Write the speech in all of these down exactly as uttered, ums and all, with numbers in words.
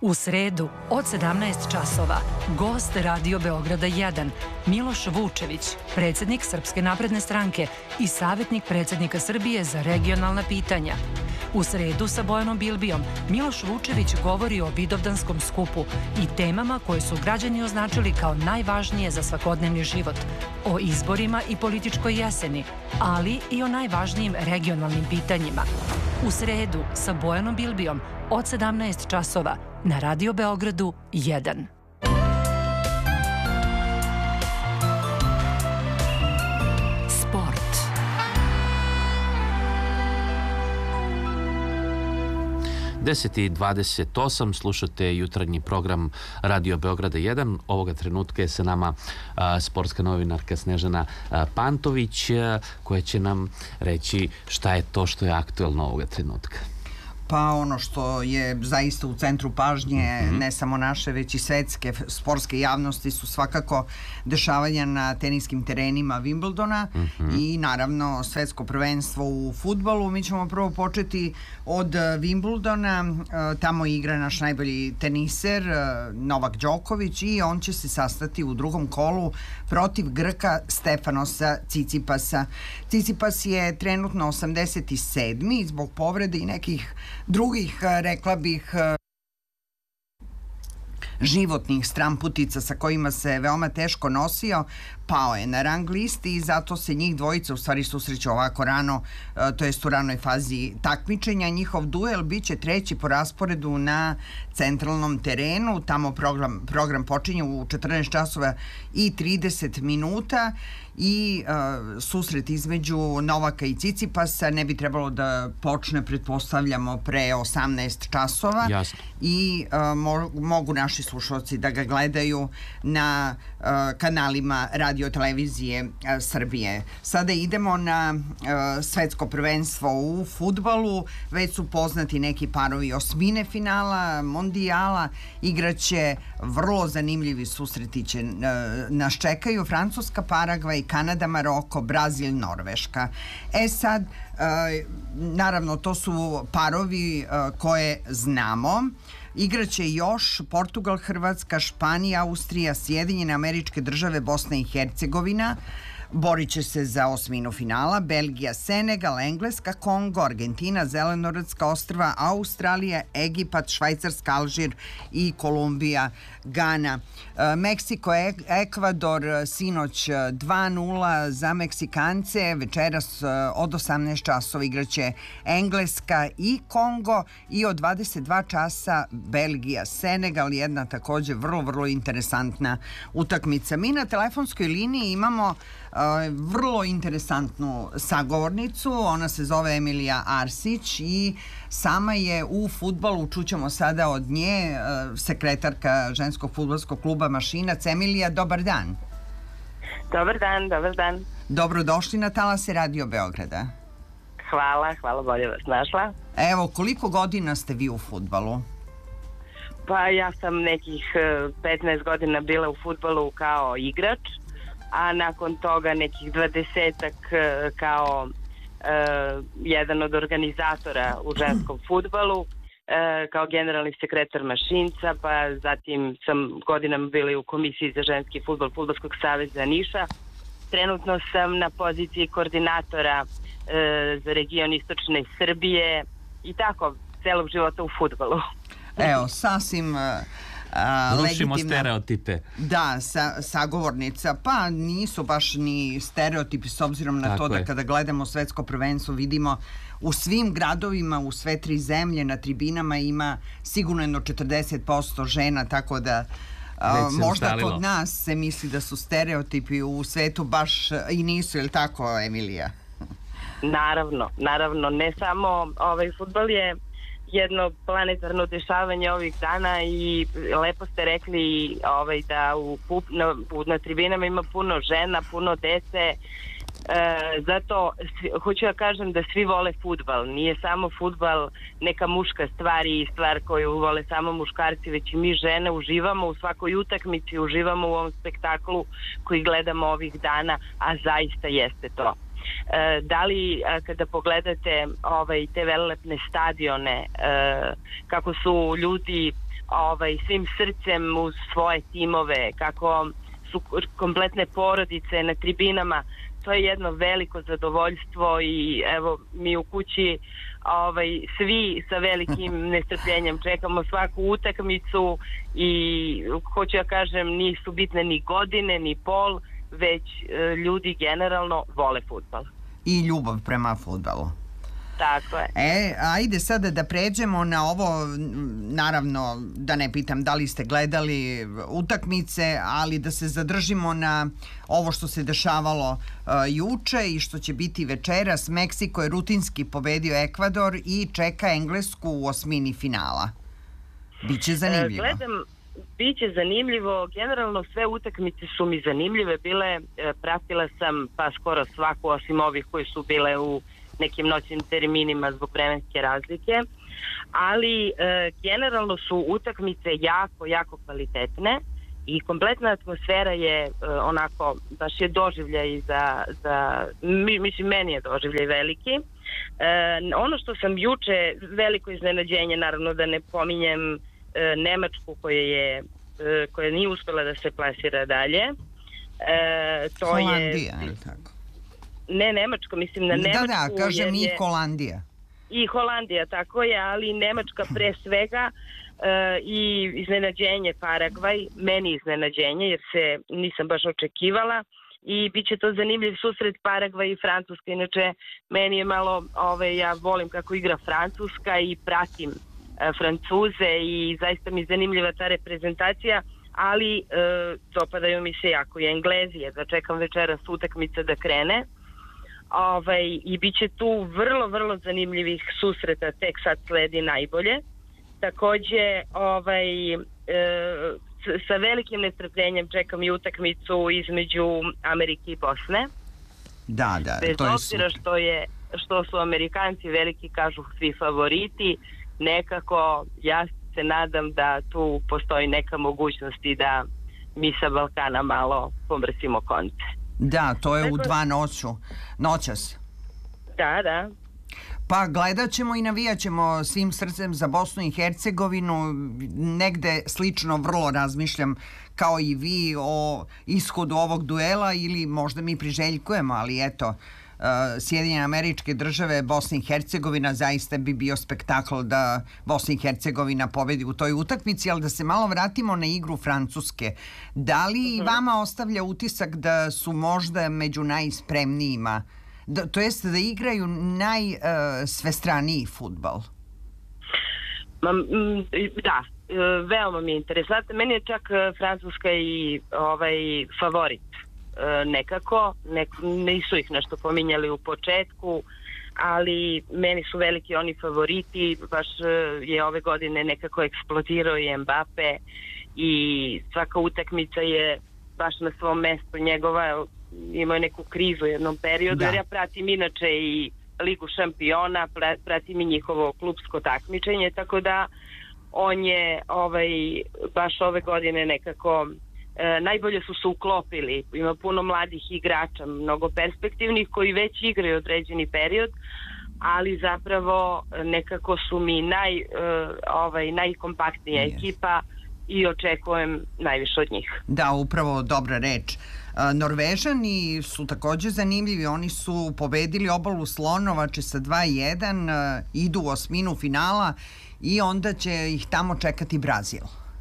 U sredu od sedamnaest časova gost Radio Beograda jedan Miloš Vučević, predsjednik Srpske napredne stranke i savjetnik predsjednika Srbije za regionalna pitanja. U sredu sa Bojanom Bilbijom Miloš Vučević govori o Vidovdanskom skupu i temama koje su građani označili kao najvažnije za svakodnevni život, o izborima i političkoj jeseni, ali i o najvažnijim regionalnim pitanjima. U sredu sa Bojanom Bilbijom od sedamnaest časova na Radio Beogradu jedan. Sport. deset i dvadeset osam, slušate jutarnji program Radio Beograda jedan. Ovoga trenutka je sa nama a, sportska novinarka Snežana a, Pantović, a, koja će nam reći šta je to što je aktuelno ovoga trenutka. Pa ono što je zaista u centru pažnje, mm-hmm. ne samo naše, već i svetske sportske javnosti su svakako dešavanja na teniskim terenima Wimbledona mm-hmm. i naravno svetsko prvenstvo u fudbalu. Mi ćemo prvo početi od Wimbledona. Tamo igra naš najbolji teniser Novak Đoković i on će se sastati u drugom kolu protiv Grka Stefanosa Cicipasa. Cicipas je trenutno osamdeset sedmi zbog povrede i nekih drugih, rekla bih, životnih stramputica sa kojima se veoma teško nosio, pao je na rang listi i zato se njih dvojica u stvari susreću ovako rano, to jest u ranoj fazi takmičenja. Njihov duel bit će treći po rasporedu na centralnom terenu. Tamo program, program počinje u četrnaest časova i trideset minuta i uh, susret između Novaka i Cicipasa ne bi trebalo da počne, pretpostavljamo, pre osamnaest časova. Jasno. I uh, mo- mogu naši slušalci da ga gledaju na uh, kanalima radio televizije uh, Srbije. Sada idemo na uh, svetsko prvenstvo u fudbalu. Već su poznati neki parovi osmine finala, mondijala. Igraće vrlo zanimljivi susreti će uh, nas čekaju. Francuska, Paragvaj, Kanada, Maroko, Brazil, Norveška. E sad, e, naravno, to su parovi e, koje znamo. Igraće još Portugal, Hrvatska, Španija, Austrija, Sjedinjene Američke Države, Bosna i Hercegovina. Borit će se za osminu finala Belgija, Senegal, Engleska, Kongo, Argentina, Zelenorodska ostrva, Australija, Egipat, Švajcarska, Alžir i Kolumbija, Gana. Meksiko, Ekvador, sinoć dva nula za Meksikance. Večeras od osamnaest časova igraće Engleska i Kongo i od dvadeset dva časa Belgija, Senegal, jedna također vrlo, vrlo interesantna utakmica. Mi na telefonskoj liniji imamo Uh, vrlo interesantnu sagovornicu. Ona se zove Emilija Arsić i sama je u fudbalu, čućemo sada od nje, uh, sekretarka ženskog fudbalskog kluba Mašinac. Emilija, dobar dan. Dobar dan, dobar dan. Dobrodošli na talase Radio Beograda. Hvala, hvala, bolje vas našla. Evo, koliko godina ste vi u fudbalu? Pa ja sam nekih petnaest godina bila u fudbalu kao igrač, a nakon toga nekih dvadesetak kao uh, jedan od organizatora u ženskom fudbalu, uh, kao generalni sekretar Mašinca, pa zatim sam godinama bila u komisiji za ženski fudbal Fudbalskog saveza Niša. Trenutno sam na poziciji koordinatora uh, za region istočne Srbije i tako celog života u fudbalu. Evo, sasvim... Uh... Uh, Rušimo legitimna, stereotipe. Da, sa, sagovornica. Pa nisu baš ni stereotipi s obzirom na Tako to je. da kada gledamo svetsko prvenstvo vidimo u svim gradovima, u sve tri zemlje na tribinama ima sigurno jedno četrdeset posto žena, tako da uh, možda ustalilo. Kod nas se misli da su stereotipi, u svetu baš i nisu, je li tako, Emilija? Naravno, naravno, ne samo ovaj fudbal je jedno planetarno dešavanje ovih dana i lepo ste rekli ovaj, da u, na, na tribinama ima puno žena, puno dece, e, zato svi, hoću da kažem da svi vole fudbal. Nije samo fudbal neka muška stvar i stvar koju vole samo muškarci, već i mi žene uživamo u svakoj utakmici, uživamo u ovom spektaklu koji gledamo ovih dana, a zaista jeste to. Da li kada pogledate ovaj, te velelepne stadione, kako su ljudi ovaj, svim srcem uz svoje timove, kako su kompletne porodice na tribinama, to je jedno veliko zadovoljstvo i evo mi u kući ovaj, svi sa velikim nestrpljenjem čekamo svaku utakmicu i hoću ja kažem nisu bitne ni godine ni pol, već e, ljudi generalno vole fudbal. I ljubav prema fudbalu. Tako je. E, ajde sada da pređemo na ovo, naravno da ne pitam da li ste gledali utakmice, ali da se zadržimo na ovo što se dešavalo uh, juče i što će biti večeras. Meksiko je rutinski pobedio Ekvador i čeka Englesku u osmini finala. Biće zanimljivo. E, gledam, biće zanimljivo. Generalno sve utakmice su mi zanimljive bile. E, pratila sam pa skoro svaku osim ovih koji su bile u nekim noćnim terminima zbog vremenske razlike, ali e, generalno su utakmice jako, jako kvalitetne i kompletna atmosfera je e, onako, baš je doživljaj za, za mi, mislim, meni je doživljaj veliki. E, ono što sam juče, veliko iznenađenje, naravno da ne pominjem e, Nemačku koja je e, koja nije uspela da se plasira dalje. E, to Holandija, je... je tako? Ne Nemačka, mislim na Nemačku. Da, da, kažem i je... Holandija. I Holandija, tako je, ali Nemačka pre svega e, i iznenađenje Paragvaj, meni iznenađenje jer se nisam baš očekivala i bit će to zanimljiv susret Paragvaj i Francuska. Inače, meni je malo, ove, ja volim kako igra Francuska i pratim e, Francuze i zaista mi je zanimljiva ta reprezentacija, ali e, dopadaju mi se jako i Englezi, jedva čekam večeras utakmica da krene. Ovaj, i bit će tu vrlo, vrlo zanimljivih susreta, tek sad sledi najbolje. Takođe, ovaj, e, sa velikim nestrpljenjem čekam i utakmicu između Amerike i Bosne. Da, da, Bez to je obzira super. što, je, što su Amerikanci veliki, kažu svi favoriti, nekako ja se nadam da tu postoji neka mogućnost i da mi sa Balkana malo pomrsimo konce. Da, to je u Tako... dva noću. Noćas. Da, da. Pa gledat ćemo i navijat ćemo svim srcem za Bosnu i Hercegovinu. Negde slično vrlo razmišljam kao i vi o ishodu ovog duela ili možda mi priželjkujemo, ali eto, uh, Sjedinjene Američke Države, Bosna i Hercegovina, zaista bi bio spektakl da Bosna i Hercegovina pobedi u toj utakmici, ali da se malo vratimo na igru Francuske. Da li uh-huh. vama ostavlja utisak da su možda među najspremnijima, da, to jest da igraju najsvestraniji uh, fudbal? Ma, m, da, veoma mi je interesantno. Meni je čak Francuska i ovaj favorit nekako. Nek, nisu ih nešto pominjali u početku, ali meni su veliki oni favoriti. Baš je ove godine nekako eksplodirao i Mbappe i svaka utakmica je baš na svom mestu njegova. Imao je neku krizu u jednom periodu, da. Jer ja pratim inače i Ligu šampiona, pratim i njihovo klupsko takmičenje, tako da on je ovaj, baš ove godine nekako e, najbolje su se uklopili. Ima puno mladih igrača, mnogo perspektivnih koji već igraju određeni period, ali zapravo nekako su mi naj, e, ovaj, najkompaktnija yes. ekipa i očekujem najviše od njih. Da, upravo dobra reč. Norvežani su takođe zanimljivi, oni su pobedili Obalu Slonovače sa dva jedan, idu u osminu finala i onda će ih tamo čekati Brazil.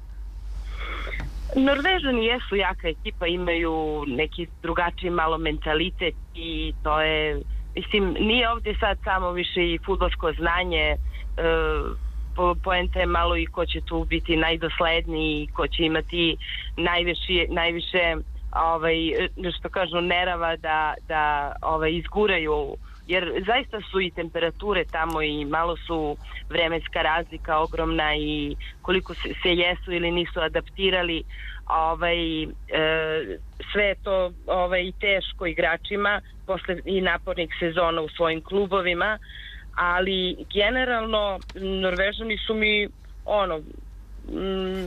Norvežani jesu jaka ekipa, imaju neki drugačiji malo mentalitet i to je, mislim, nije ovdje sad samo više i fudbalsko znanje, po, poenta je malo i ko će tu biti najdosledniji, ko će imati najviše, najviše ovaj, što kažu nerava da, da ovaj, izguraju, jer zaista su i temperature tamo i malo su vremenska razlika ogromna i koliko se, se jesu ili nisu adaptirali, ovaj, e, sve je to ovaj, teško igračima posle i napornih sezona u svojim klubovima, ali generalno Norvežani su mi ono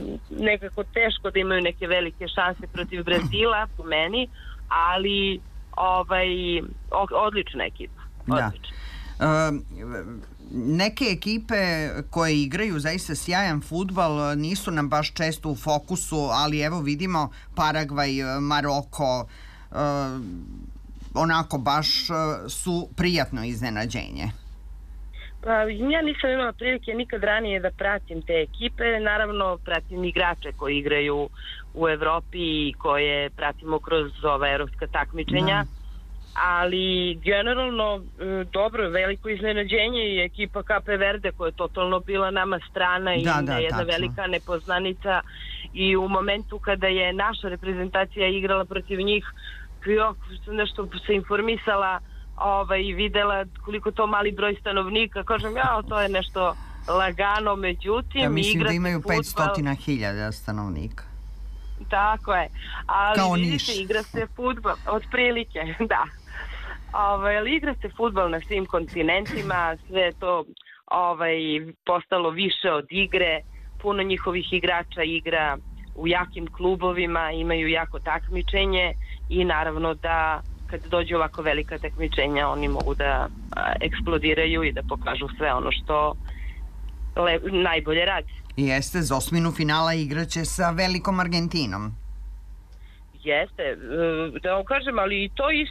nekako teško da imaju neke velike šanse protiv Brazila po meni, ali ovaj, o, odlična ekipa. Odlična. Da. Uh, neke ekipe koje igraju zaista sjajan fudbal nisu nam baš često u fokusu, ali evo vidimo Paragvaj, Maroko, uh, onako baš su prijatno iznenađenje. Pa ja nisam imala prilike nikad ranije da pratim te ekipe, naravno pratim igrače koji igraju u Evropi i koje pratimo kroz ova evropska takmičenja, da. Ali generalno dobro, veliko iznenađenje je ekipa Kape Verde koja je totalno bila nama strana i da, da, jedna tačno. Velika nepoznanica i u momentu kada je naša reprezentacija igrala protiv njih, ja sam nešto se informisala ovaj, i videla koliko to mali broj stanovnika, kažem ja, to je nešto lagano, međutim ja mislim da imaju petsto hiljada stanovnika. Tako je, ali kao vidite, Niš. Igra se fudbal, otprilike, da. Ovaj, ali igra se fudbal na svim kontinentima, sve je to ovaj, postalo više od igre, puno njihovih igrača igra u jakim klubovima, imaju jako takmičenje i naravno da kad dođe ovako velika takmičenja oni mogu da a, eksplodiraju i da pokažu sve ono što le, najbolje radi. Jeste, za osminu finala igraće sa velikom Argentinom. Jeste, da vam kažem, ali i to isto